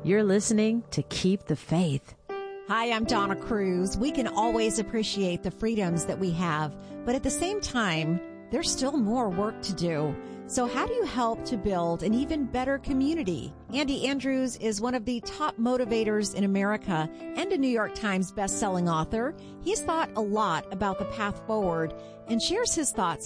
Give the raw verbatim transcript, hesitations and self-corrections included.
You're listening to Keep the Faith. Hi, I'm Donna Cruz. We can always appreciate the freedoms that we have, but at the same time, there's still more work to do. So how do you help to build an even better community? Andy Andrews is one of the top motivators in America and a New York Times best-selling author. He's thought a lot about the path forward and shares his thoughts